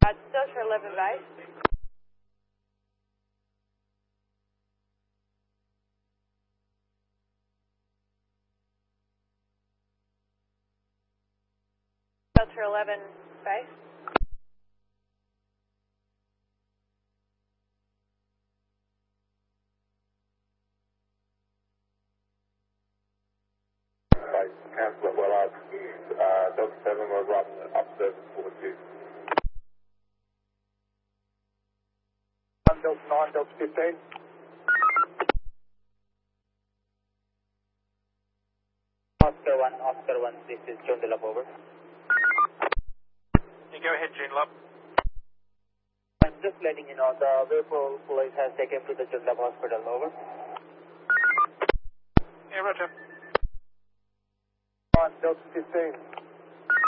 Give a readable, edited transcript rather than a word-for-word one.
Delta 11 base. Delta 11 base. Cancel it well out. Delta 7 will run up service 42. 1 Delta 9, Delta 15. Oscar 1, this is John Delap, over. You go ahead, June Lab. I'm just letting you know, the vehicle police has taken to the John Delap Hospital, over. Yeah, roger. 1 Delta 15.